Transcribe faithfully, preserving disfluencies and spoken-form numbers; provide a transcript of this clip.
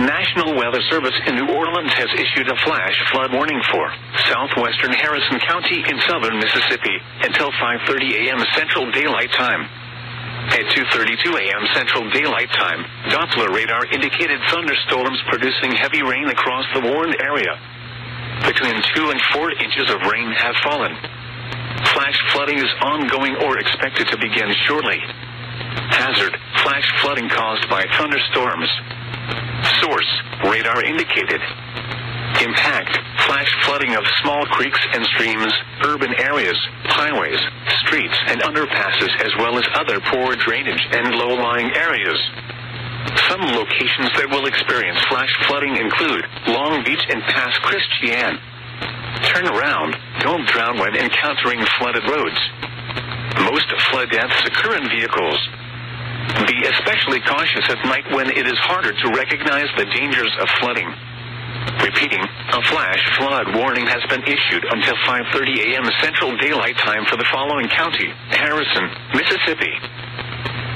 National Weather Service in New Orleans has issued a flash flood warning for southwestern Harrison County in southern Mississippi until five thirty a.m. Central Daylight Time. At two thirty-two a.m. Central Daylight Time, Doppler radar indicated thunderstorms producing heavy rain across the warned area. Between two and four inches of rain have fallen. Flash flooding is ongoing or expected to begin shortly. Hazard: flash flooding caused by thunderstorms. Source: radar indicated. Impact: flash flooding of small creeks and streams, urban areas, highways, streets, and underpasses, as well as other poor drainage and low-lying areas. Some locations that will experience flash flooding include Long Beach and Pass Christian. Turn around. Don't drown when encountering flooded roads. Most flood deaths occur in vehicles. Be especially cautious at night when it is harder to recognize the dangers of flooding. Repeating, a flash flood warning has been issued until five thirty a.m. Central Daylight Time for the following county: Harrison, Mississippi,